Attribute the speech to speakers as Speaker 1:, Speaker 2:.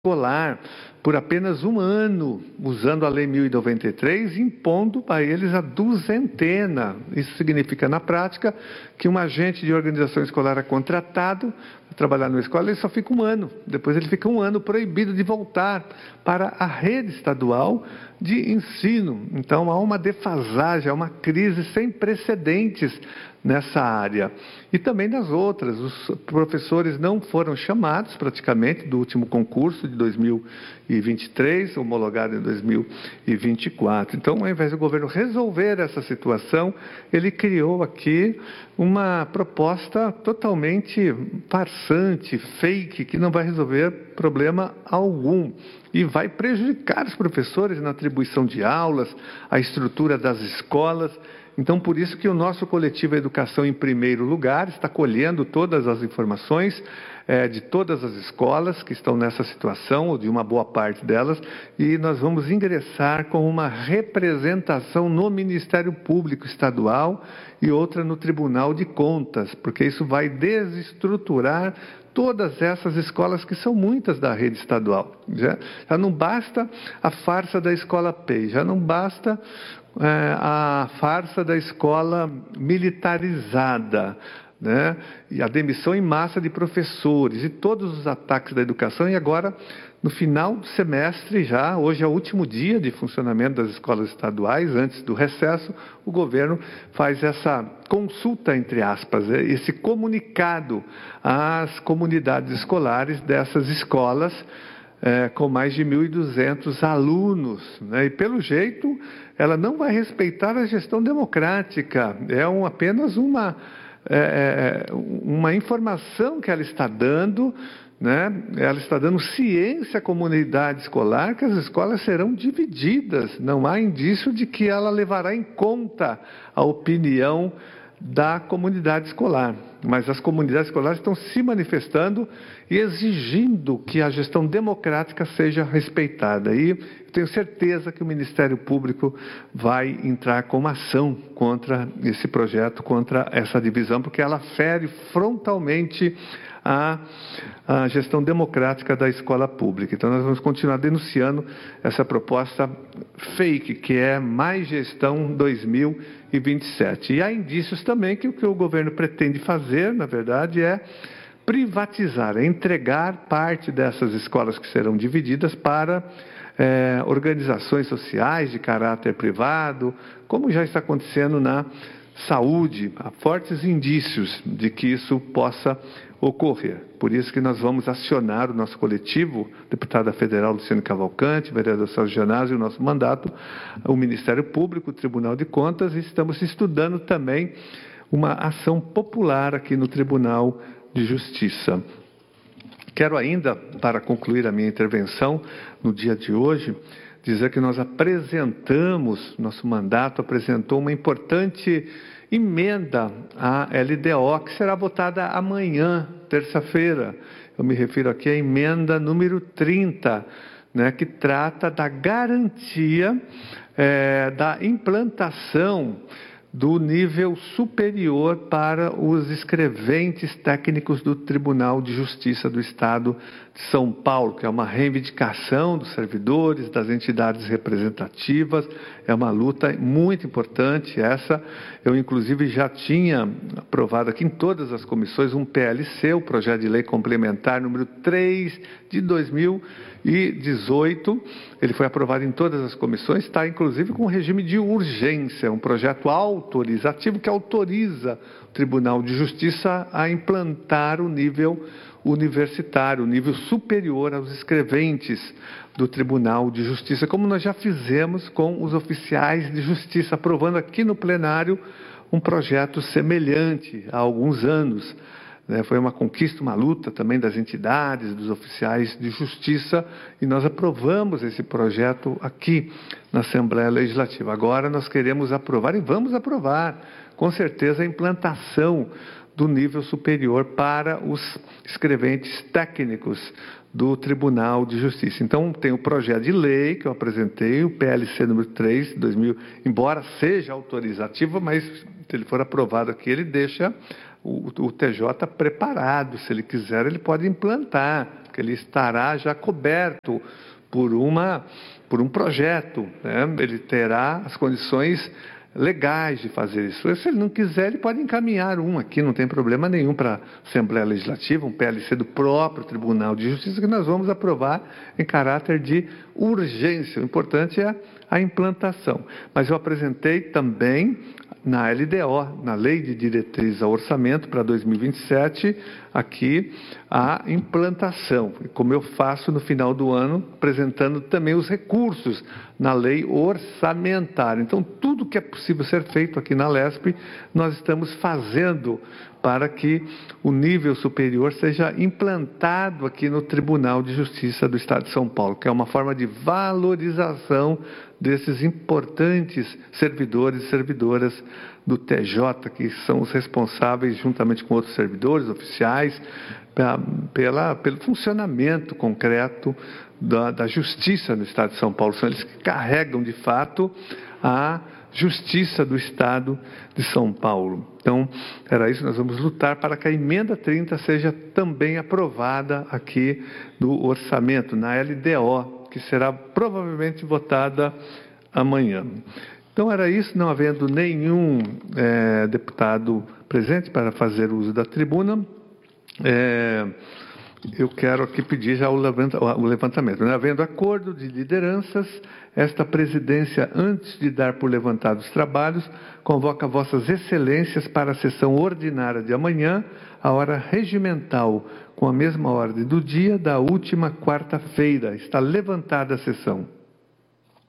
Speaker 1: escolar por apenas um ano, usando a Lei 1093, impondo a eles a duzentena. Isso significa, na prática, que um agente de organização escolar é contratado para trabalhar na escola, ele só fica um ano. Depois ele fica um ano proibido de voltar para a rede estadual de ensino. Então, há uma defasagem, há uma crise sem precedentes nessa área. E também nas outras, os professores não foram chamados praticamente do último concurso de 2023, homologado em 2024. Então, ao invés do governo resolver essa situação, ele criou aqui uma proposta totalmente farsante, fake, que não vai resolver problema algum. E vai prejudicar os professores na atribuição de aulas, a estrutura das escolas. Então, por isso que o nosso coletivo Educação em Primeiro Lugar está colhendo todas as informações de todas as escolas que estão nessa situação, ou de uma boa parte delas, e nós vamos ingressar com uma representação no Ministério Público Estadual e outra no Tribunal de Contas, porque isso vai desestruturar todas essas escolas, que são muitas da rede estadual. Já não basta a farsa da escola PEI, já não basta a farsa da escola militarizada, né? E a demissão em massa de professores e todos os ataques da educação. E agora, no final do semestre, já hoje é o último dia de funcionamento das escolas estaduais, antes do recesso, o governo faz essa consulta, entre aspas, esse comunicado às comunidades escolares dessas escolas, com mais de 1.200 alunos, né? E pelo jeito ela não vai respeitar a gestão democrática, apenas uma informação que ela está dando, né? Ela está dando ciência à comunidade escolar que as escolas serão divididas. Não há indício de que ela levará em conta a opinião da comunidade escolar. Mas as comunidades escolares estão se manifestando e exigindo que a gestão democrática seja respeitada. E eu tenho certeza que o Ministério Público vai entrar com uma ação contra esse projeto, contra essa divisão, porque ela fere frontalmente a gestão democrática da escola pública. Então, nós vamos continuar denunciando essa proposta fake, que é Mais Gestão 2027. E há indícios também que o que o governo pretende fazer, na verdade, é privatizar, é entregar parte dessas escolas que serão divididas para organizações sociais de caráter privado, como já está acontecendo na saúde. Há fortes indícios de que isso possa ocorrer. Por isso que nós vamos acionar o nosso coletivo, deputada federal Luciane Cavalcante, vereador Sérgio Genásio, o nosso mandato, o Ministério Público, o Tribunal de Contas, e estamos estudando também uma ação popular aqui no Tribunal de Justiça. Quero ainda, para concluir a minha intervenção no dia de hoje, dizer que nós apresentamos, nosso mandato apresentou uma importante emenda à LDO, que será votada amanhã, terça-feira. Eu me refiro aqui à emenda número 30, né, que trata da garantia da implantação do nível superior para os escreventes técnicos do Tribunal de Justiça do Estado de São Paulo, que é uma reivindicação dos servidores, das entidades representativas, é uma luta muito importante essa. Eu, inclusive, já tinha aprovado aqui em todas as comissões um PLC, o Projeto de Lei Complementar número 3 de 2018, ele foi aprovado em todas as comissões, está inclusive com regime de urgência, um projeto autorizativo que autoriza o Tribunal de Justiça a implantar o nível universitário, o nível superior aos escreventes do Tribunal de Justiça, como nós já fizemos com os oficiais de justiça, aprovando aqui no plenário um projeto semelhante há alguns anos. Foi uma conquista, uma luta também das entidades, dos oficiais de justiça, e nós aprovamos esse projeto aqui na Assembleia Legislativa. Agora nós queremos aprovar, e vamos aprovar, com certeza, a implantação do nível superior para os escreventes técnicos do Tribunal de Justiça. Então, tem o projeto de lei que eu apresentei, o PLC número 3 de 2000, embora seja autorizativo, mas se ele for aprovado aqui, ele deixa o TJ preparado. Se ele quiser, ele pode implantar porque ele estará já coberto por um projeto, né? Ele terá as condições legais de fazer isso. Se ele não quiser, ele pode encaminhar aqui, não tem problema nenhum, para a Assembleia Legislativa, um PLC do próprio Tribunal de Justiça, que nós vamos aprovar em caráter de urgência. O importante é a implantação. Mas eu apresentei também na LDO, na Lei de Diretriz ao Orçamento para 2027, aqui a implantação, como eu faço no final do ano, apresentando também os recursos na lei orçamentária. Então, tudo que é possível ser feito aqui na LESP, nós estamos fazendo para que o nível superior seja implantado aqui no Tribunal de Justiça do Estado de São Paulo, que é uma forma de valorização desses importantes servidores e servidoras do TJ, que são os responsáveis, juntamente com outros servidores oficiais, pelo funcionamento concreto da justiça no Estado de São Paulo. São eles que carregam, de fato, a justiça do Estado de São Paulo. Então, era isso, nós vamos lutar para que a emenda 30 seja também aprovada aqui no orçamento, na LDO, que será provavelmente votada amanhã. Então, era isso, não havendo nenhum deputado presente para fazer uso da tribuna, eu quero aqui pedir já o levantamento. Né? Havendo acordo de lideranças, esta presidência, antes de dar por levantados os trabalhos, convoca vossas excelências para a sessão ordinária de amanhã, a hora regimental, com a mesma ordem do dia da última quarta-feira. Está levantada a sessão.